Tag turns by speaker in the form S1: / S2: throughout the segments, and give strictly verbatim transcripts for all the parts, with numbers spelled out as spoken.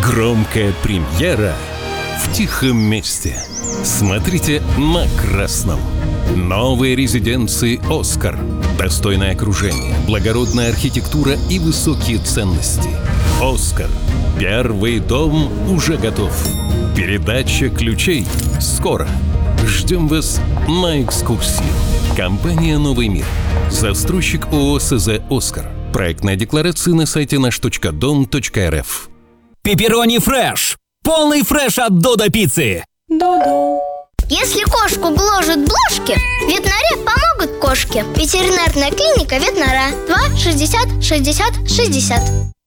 S1: Громкая премьера в тихом месте. Смотрите на красном. Новые резиденции «Оскар». Достойное окружение, благородная архитектура и высокие ценности. «Оскар». Первый дом уже готов. Передача ключей скоро. Ждем вас на экскурсию. Компания «Новый мир». Застройщик ООО СЗ «Оскар». Проектная декларация на сайте наш точка дом точка рф.
S2: Пепперони фреш. Полный фреш от Додо пиццы.
S3: Додо. Если кошку гложет блошки, ветнаре помогут кошке. Ветеринарная клиника Ветнара. два шестьдесят шестьдесят шестьдесят.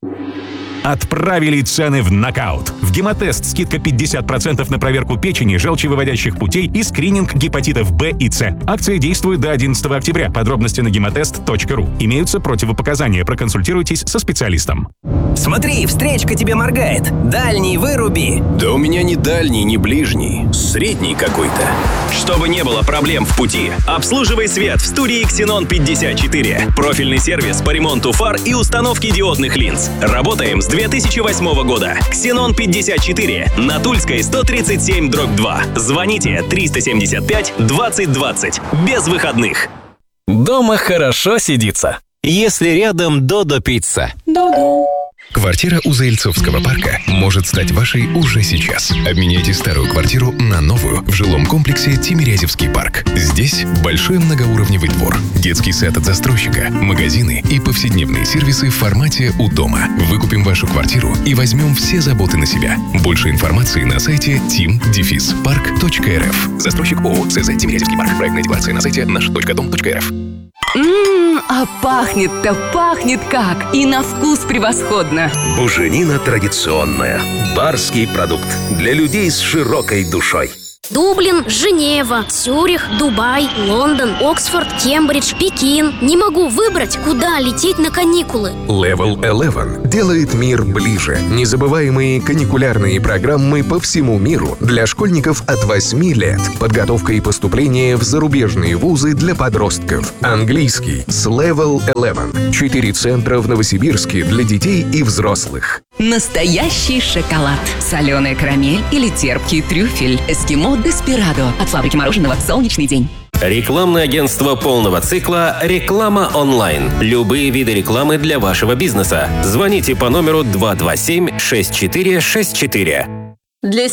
S4: Отправили цены в нокаут. В Гемотест скидка пятьдесят процентов на проверку печени, желчевыводящих путей и скрининг гепатитов Б и С. Акция действует до одиннадцатого октября. Подробности на гемотест точка ру. Имеются противопоказания. Проконсультируйтесь со специалистом.
S2: Смотри, встречка тебе моргает. Дальний выруби.
S5: Да у меня не дальний, не ближний. Средний какой-то.
S6: Чтобы не было проблем в пути, обслуживай свет в студии Xenon пятьдесят четыре. Профильный сервис по ремонту фар и установке диодных линз. Работаем с две тысячи восьмого года. Xenon пятьдесят четыре на Тульской сто тридцать семь дробь два. Звоните триста семьдесят пять двадцать двадцать. Без выходных.
S2: Дома хорошо сидится, если рядом Додо пицца.
S3: Додо.
S7: Квартира у Заильцовского парка может стать вашей уже сейчас. Обменяйте старую квартиру на новую в жилом комплексе Тимирязевский парк. Здесь большой многоуровневый двор, детский сад от застройщика, магазины и повседневные сервисы в формате «У дома». Выкупим вашу квартиру и возьмем все заботы на себя. Больше информации на сайте тим парк точка рф. Застройщик ООО СЗ Тимирязевский парк. Проектная декларация на сайте наш точка дом точка рф.
S8: Ммм, а пахнет-то пахнет как! И на вкус превосходно!
S9: Буженина традиционная. Барский продукт для людей с широкой душой.
S3: Дублин, Женева, Цюрих, Дубай, Лондон, Оксфорд, Кембридж, Пекин. Не могу выбрать, куда лететь на каникулы.
S10: Level элевен делает мир ближе. Незабываемые каникулярные программы по всему миру для школьников от восьми лет. Подготовка и поступление в зарубежные вузы для подростков. Английский с Level элевен. Четыре центра в Новосибирске для детей и взрослых.
S8: Настоящий шоколад. Соленая карамель или терпкий трюфель. Эскимо Деспирадо. От фабрики мороженого «Солнечный день».
S6: Рекламное агентство полного цикла «Реклама онлайн». Любые виды рекламы для вашего бизнеса. Звоните по номеру два два семь шесть четыре шесть четыре.
S8: Для